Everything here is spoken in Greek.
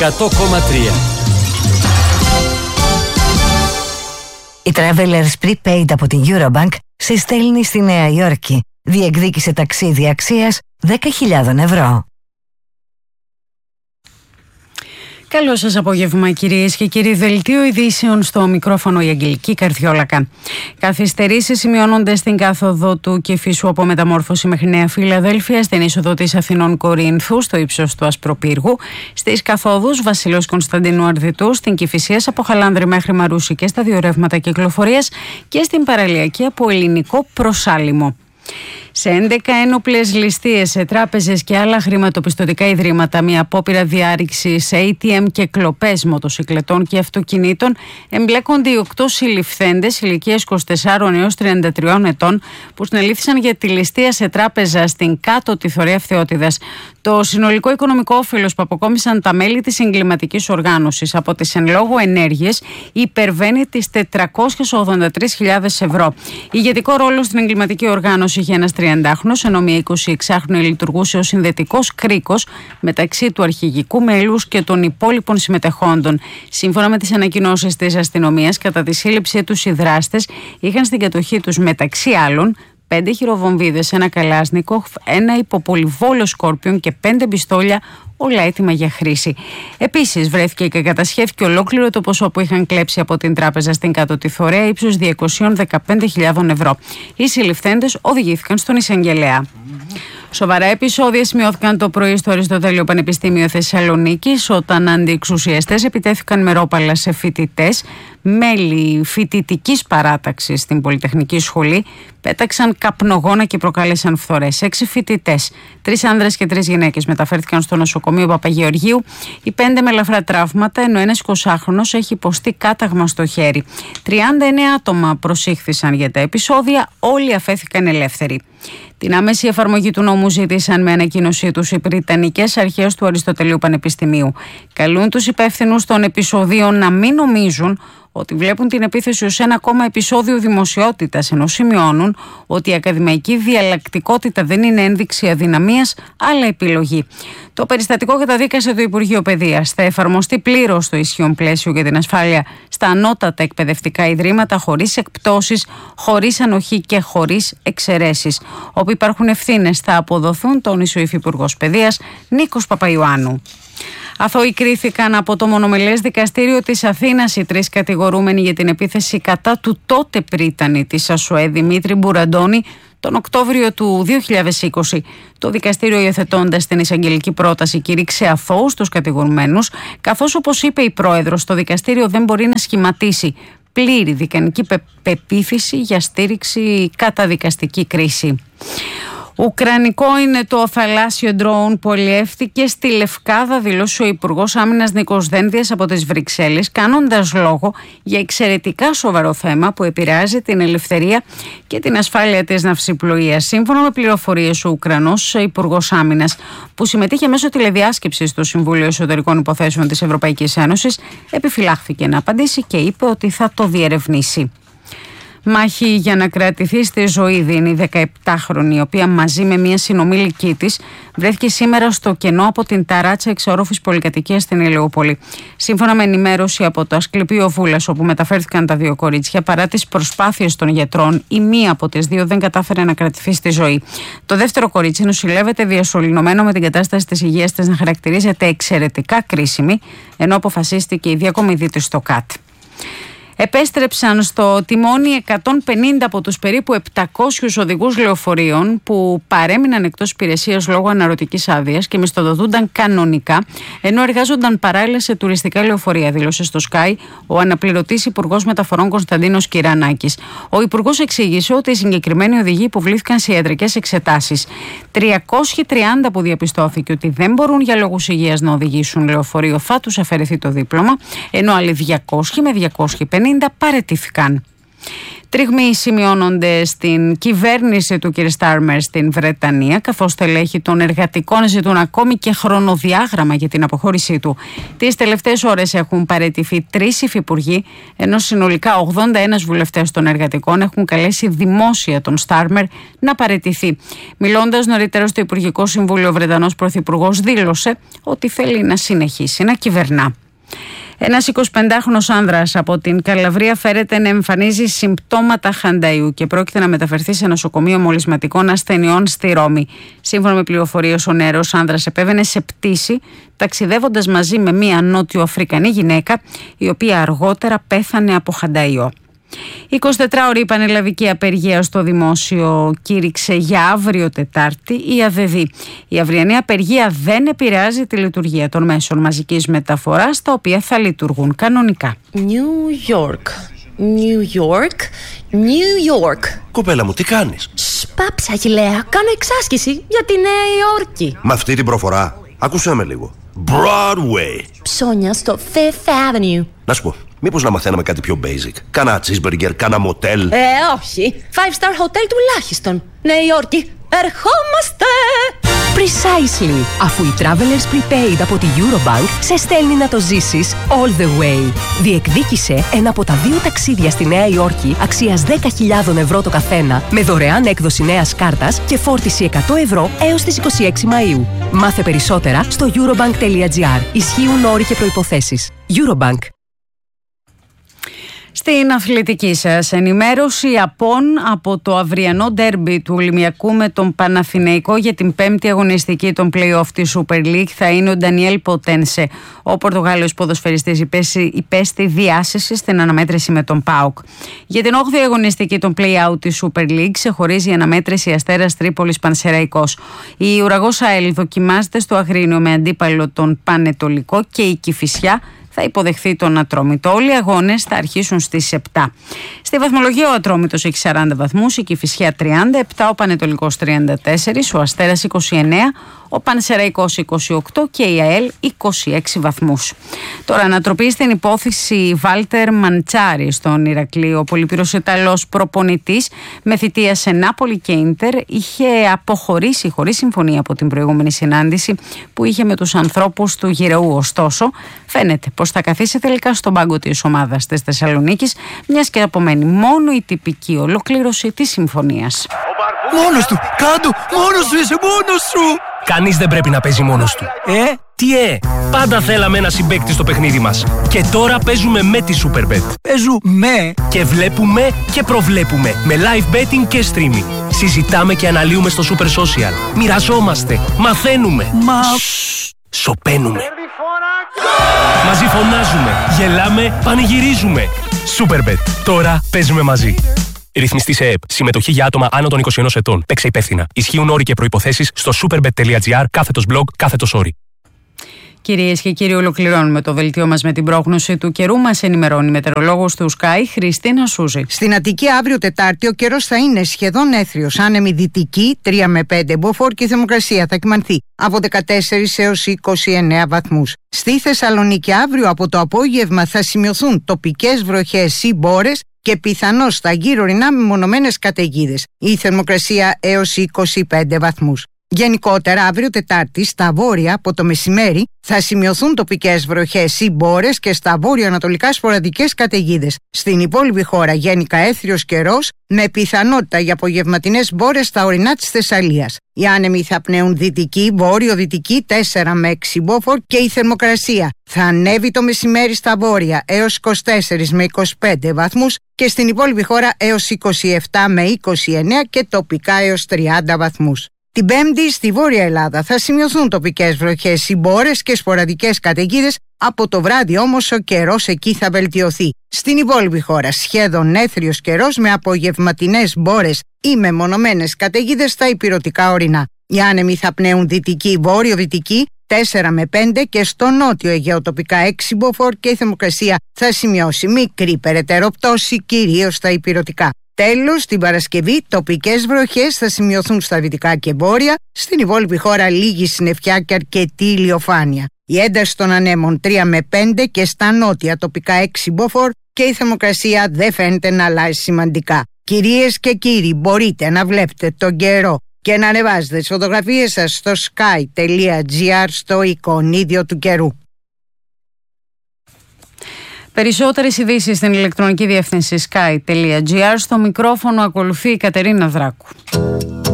100,3. Η Travelers Prepaid από την Eurobank σε στέλνει στη Νέα Υόρκη. Διεκδίκησε ταξίδι αξίας 10.000 ευρώ. Καλό σας απόγευμα, κυρίες και κύριοι. Δελτίο ειδήσεων, στο μικρόφωνο η Αγγελική Καρδιόλακα. Καθυστερήσεις σημειώνονται στην κάθοδο του Κηφισού από Μεταμόρφωση μέχρι Νέα Φιλαδέλφεια, στην είσοδο της Αθηνών Κορίνθου, στο ύψος του Ασπροπύργου, στις καθόδους Βασιλέως Κωνσταντίνου Αρδιτού, στην Κηφισίας από Χαλάνδρη μέχρι Μαρούσι και στα δύο ρεύματα κυκλοφορίας, και στην παραλιακή από Ελληνικό προς Άλυμο. Σε 11 ένοπλες ληστείες σε τράπεζες και άλλα χρηματοπιστωτικά ιδρύματα, μια απόπειρα διάρρηξης σε ATM και κλοπές μοτοσυκλετών και αυτοκινήτων, εμπλέκονται οι 8 συλληφθέντες ηλικίας 24 έως 33 ετών που συνελήφθησαν για τη ληστεία σε τράπεζα στην Κάτω Τιθωρία Φθιώτιδας. Το συνολικό οικονομικό όφελος που αποκόμισαν τα μέλη της εγκληματικής οργάνωσης από τις εν λόγω ενέργειες υπερβαίνει τις 483.000 ευρώ. Ηγετικό ρόλο στην εγκληματική οργάνωση είχε ένας 30χρονος, ενώ μια 26χρονη λειτουργούσε ως συνδετικός κρίκος μεταξύ του αρχηγικού μέλους και των υπόλοιπων συμμετεχόντων. Σύμφωνα με τις ανακοινώσεις της αστυνομίας, κατά τη σύλληψή τους οι δράστες είχαν στην κατοχή τους μεταξύ άλλων 5 χειροβομβίδες, ένα καλάσνικοφ, ένα υποπολιβόλο σκόρπιον και 5 πιστόλια, όλα έτοιμα για χρήση. Επίσης, βρέθηκε και κατασχέθηκε ολόκληρο το ποσό που είχαν κλέψει από την τράπεζα στην Κάτω Τιθωρέα, ύψους 215.000 ευρώ. Οι συλληφθέντες οδηγήθηκαν στον εισαγγελέα. Σοβαρά επεισόδια σημειώθηκαν το πρωί στο Αριστοτέλειο Πανεπιστήμιο Θεσσαλονίκης, όταν αντιεξουσιαστές επιτέθηκαν με ρόπαλα σε φοιτητές. Μέλη φοιτητικής παράταξης στην Πολυτεχνική Σχολή πέταξαν καπνογόνα και προκάλεσαν φθορές. 6 φοιτητές, 3 άνδρες και 3 γυναίκες, μεταφέρθηκαν στο νοσοκομείο Παπαγεωργίου, οι 5 με ελαφρά τραύματα, ενώ ένας 20χρονος έχει υποστεί κάταγμα στο χέρι. 39 άτομα προσήχθησαν για τα επεισόδια, όλοι αφέθηκαν ελεύθεροι. Την άμεση εφαρμογή του νόμου ζήτησαν με ανακοίνωσή τους οι Βρυτανικές Αρχές του Αριστοτελείου Πανεπιστημίου. Καλούν τους υπεύθυνους των επεισοδίων να μην νομίζουν ότι βλέπουν την επίθεση ως ένα ακόμα επεισόδιο δημοσιότητας, ενώ σημειώνουν ότι η ακαδημαϊκή διαλλακτικότητα δεν είναι ένδειξη αδυναμίας, αλλά επιλογή. Το περιστατικό καταδίκασε το Υπουργείο Παιδείας. Θα εφαρμοστεί πλήρως το ισχύον πλαίσιο για την ασφάλεια στα ανώτατα εκπαιδευτικά ιδρύματα, χωρίς εκπτώσεις, χωρίς ανοχή και χωρίς εξαιρέσεις. Όπου υπάρχουν ευθύνες θα αποδοθούν, τόνισε ο Υφυπουργός Παιδείας Νίκος Παπαϊωάννου. Αθώοι κρίθηκαν από το μονομελές δικαστήριο της Αθήνας οι 3 κατηγορούμενοι για την επίθεση κατά του τότε πρίτανη της ΑΣΟΕ Δημήτρη Μπουραντώνη τον Οκτώβριο του 2020. Το δικαστήριο, υιοθετώντας την εισαγγελική πρόταση, κήρυξε αθώους τους κατηγορουμένους, καθώς, όπως είπε η πρόεδρος, το δικαστήριο δεν μπορεί να σχηματίσει πλήρη δικανική πεποίθηση για στήριξη κατά δικαστική κρίση. Ουκρανικό είναι το θαλάσσιο ντρόουν που αλλιεύτηκε στη Λευκάδα, δήλωσε ο Υπουργός Άμυνας Νίκος Δένδιας από τις Βρυξέλλες, κάνοντας λόγο για εξαιρετικά σοβαρό θέμα που επηρεάζει την ελευθερία και την ασφάλεια της ναυσιπλοείας. Σύμφωνα με πληροφορίες, ο Ουκρανός Υπουργός Άμυνας, που συμμετείχε μέσω τηλεδιάσκεψης στο Συμβούλιο Εσωτερικών Υποθέσεων της Ευρωπαϊκής Ένωσης, επιφυλάχθηκε να απαντήσει και είπε ότι θα το διερευνήσει. Μάχη για να κρατηθεί στη ζωή δίνει η 17χρονη, η οποία μαζί με μια συνομήλικη της βρέθηκε σήμερα στο κενό από την ταράτσα εξορόφης πολυκατοικίας στην Ηλιούπολη. Σύμφωνα με ενημέρωση από το Ασκληπείο Βούλας, όπου μεταφέρθηκαν τα 2 κορίτσια, παρά τις προσπάθειες των γιατρών, η μία από τις 2 δεν κατάφερε να κρατηθεί στη ζωή. Το δεύτερο κορίτσι νοσηλεύεται διασωληνωμένο, με την κατάσταση της υγείας της να χαρακτηρίζεται εξαιρετικά κρίσιμη, ενώ αποφασίστηκε η διακομιδή της στο ΚΑΤ. Επέστρεψαν στο τιμόνι 150 από τους περίπου 700 οδηγούς λεωφορείων που παρέμειναν εκτός υπηρεσίας λόγω αναρωτικής άδειας και μισθοδοτούνταν κανονικά, ενώ εργάζονταν παράλληλα σε τουριστικά λεωφορεία, δήλωσε στο Sky ο αναπληρωτής Υπουργός Μεταφορών Κωνσταντίνος Κυρανάκης. Ο Υπουργός εξήγησε ότι οι συγκεκριμένοι οδηγοί υποβλήθηκαν σε ιατρικές εξετάσεις. 330 που διαπιστώθηκε ότι δεν μπορούν για λόγους υγείας να οδηγήσουν λεωφορείο θα τους αφαιρεθεί το δίπλωμα, ενώ άλλοι 200 με 250 παραιτήθηκαν. Τριγμοί σημειώνονται στην κυβέρνηση του κ. Στάρμερ στην Βρετανία, καθώς στελέχη των εργατικών ζητούν ακόμη και χρονοδιάγραμμα για την αποχώρησή του. Τις τελευταίες ώρες έχουν παραιτηθεί 3 υφυπουργοί, ενώ συνολικά 81 βουλευτές των εργατικών έχουν καλέσει δημόσια τον Στάρμερ να παραιτηθεί. Μιλώντας νωρίτερα στο Υπουργικό Συμβούλιο, ο Βρετανός Πρωθυπουργός δήλωσε ότι θέλει να συνεχίσει να κυβερνά. Ένας 25χρονος άνδρας από την Καλαβρία φέρεται να εμφανίζει συμπτώματα χανταϊού και πρόκειται να μεταφερθεί σε νοσοκομείο μολυσματικών ασθενειών στη Ρώμη. Σύμφωνα με πληροφορίες, ο νεαρός άνδρας επέβαινε σε πτήση ταξιδεύοντας μαζί με μια νότιο-αφρικανή γυναίκα, η οποία αργότερα πέθανε από χανταϊό. 24ωρη πανελλαδική απεργία στο δημόσιο κήρυξε για αύριο Τετάρτη η ΑΔΔ. Η αυριανή απεργία δεν επηρεάζει τη λειτουργία των μέσων μαζικής μεταφοράς, τα οποία θα λειτουργούν κανονικά. New York. Κοπέλα μου, τι κάνεις? Πάψα, Αχιλλέα. Κάνω εξάσκηση για τη Νέα Υόρκη. Με αυτή την προφορά, άκουσέ με λίγο. Broadway. Ψώνια στο Fifth Avenue. Να σου πω, μήπως να μαθαίναμε κάτι πιο basic? Κάνα cheeseburger, κάνα μοτέλ. Όχι. 5-star hotel τουλάχιστον. Νέα Υόρκη, ερχόμαστε! Precisely. Αφού η Travelers Prepaid από τη Eurobank σε στέλνει να το ζήσεις all the way. Διεκδίκησε ένα από τα 2 ταξίδια στη Νέα Υόρκη αξίας 10.000 ευρώ το καθένα, με δωρεάν έκδοση νέας κάρτας και φόρτιση 100 ευρώ έως τις 26 Μαΐου. Μάθε περισσότερα στο eurobank.gr. Ισχύουν όροι και προϋποθέσεις. Eurobank. Στην αθλητική σας ενημέρωση, από το αυριανό ντέρμπι του Ολυμπιακού με τον Παναθηναϊκό για την 5η αγωνιστική των play-off της Super League θα είναι ο Ντανιέλ Ποτένσε. Ο Πορτογάλος ποδοσφαιριστής υπέστη διάσηση στην αναμέτρηση με τον ΠΑΟΚ. Για την 8η αγωνιστική των play-out της Super League ξεχωρίζει η αναμέτρηση Αστέρας Τρίπολης Πανσεραϊκός. Η Ουραγός ΑΕΛ δοκιμάζεται στο Αγρίνιο με αντίπαλο τον Πανετολικό και η Κηφισιά θα υποδεχθεί τον Ατρόμητο. Όλοι οι αγώνες θα αρχίσουν στις 7. Στη βαθμολογία ο Ατρόμητος έχει 40 βαθμούς, η Κηφισιά 37, ο Πανετολικός 34, ο Αστέρας 29, ο Πανσεραϊκός 28 και η ΑΕΛ 26 βαθμούς. Τώρα, ανατροπή στην υπόθεση Βάλτερ Μαντσάρη στον Ηρακλή. Ο πολυπυρός Ιταλός προπονητής με θητεία σε Νάπολη και Ίντερ είχε αποχωρήσει χωρίς συμφωνία από την προηγούμενη συνάντηση που είχε με τους ανθρώπους του Γυρεού. Ωστόσο, φαίνεται πως θα καθίσει τελικά στον πάγκο της ομάδας της Θεσσαλονίκης, μιας και απομένει μόνο η τυπική ολοκλήρωση της συμφωνίας. Μόνος του! Κάντο! Μόνος σου! Είσαι μόνος σου! Κανείς δεν πρέπει να παίζει μόνος του. Τι πάντα θέλαμε ένα συμπαίκτη στο παιχνίδι μας. Και τώρα παίζουμε με τη Superbet. Παίζουμε! Και βλέπουμε και προβλέπουμε με live betting και streaming. Συζητάμε και αναλύουμε στο Super Social. Μοιραζόμαστε, μαθαίνουμε. Σωπαίνουμε. Μαζί φωνάζουμε, γελάμε, πανηγυρίζουμε. Superbet. Τώρα παίζουμε μαζί. Ρυθμιστή σε ΕΕΠ. Συμμετοχή για άτομα άνω των 21 ετών. Παίξε υπεύθυνα. Ισχύουν όροι και προϋποθέσεις στο superbet.gr/blog/όροι. Κυρίες και κύριοι, ολοκληρώνουμε το δελτίο μας με την πρόγνωση του καιρού. Μας ενημερώνει η μετεωρολόγος του Sky, Χριστίνα Σούζη. Στην Αττική αύριο Τετάρτη ο καιρός θα είναι σχεδόν έθριος. Άνεμη δυτική 3 με 5 μποφόρ και η θερμοκρασία θα κυμανθεί από 14 έως 29 βαθμούς. Στη Θεσσαλονίκη αύριο από το απόγευμα θα σημειωθούν τοπικές βροχές ή μπόρες και πιθανώς στα γύρω ορεινά μεμονωμένες καταιγίδες. Η θερμοκρασία έως 25 βαθμούς. Γενικότερα, αύριο Τετάρτη, στα βόρεια από το μεσημέρι θα σημειωθούν τοπικές βροχές ή μπόρες και στα βόρειο-ανατολικά σποραδικές καταιγίδες. Στην υπόλοιπη χώρα, γενικά έθριος καιρός με πιθανότητα για απογευματινές μπόρες στα ορεινά της Θεσσαλίας. Οι άνεμοι θα πνέουν δυτική, βόρειο-δυτική 4 με 6 μποφόρ και η θερμοκρασία θα ανέβει το μεσημέρι στα βόρεια έως 24 με 25 βαθμούς και στην υπόλοιπη χώρα έως 27 με 29 και τοπικά έως 30 βαθμούς. Την Πέμπτη στη Βόρεια Ελλάδα θα σημειωθούν τοπικές βροχές ή μπόρες και σποραδικές καταιγίδες, από το βράδυ όμως ο καιρός εκεί θα βελτιωθεί. Στην υπόλοιπη χώρα σχεδόν έθριος καιρός με απογευματινές μπόρες ή μεμονωμένες καταιγίδες στα ηπειρωτικά ορεινά. Οι άνεμοι θα πνέουν δυτική, βόρειο-δυτική 4 με 5 και στο νότιο Αιγαίο τοπικά 6 μποφόρ και η θερμοκρασία θα σημειώσει μικρή περαιτέρω πτώση κυρίως στα ηπειρωτικά. Τέλος, την Παρασκευή τοπικές βροχές θα σημειωθούν στα δυτικά και βόρεια, στην υπόλοιπη χώρα λίγη συννεφιά και αρκετή ηλιοφάνεια. Η ένταση των ανέμων 3 με 5 και στα νότια τοπικά 6 μποφόρ και η θερμοκρασία δεν φαίνεται να αλλάζει σημαντικά. Κυρίες και κύριοι, μπορείτε να βλέπετε τον καιρό και να ανεβάζετε τις φωτογραφίες σας στο sky.gr στο εικονίδιο του καιρού. Περισσότερες ειδήσεις στην ηλεκτρονική διεύθυνση sky.gr. Στο μικρόφωνο ακολουθεί η Κατερίνα Δράκου.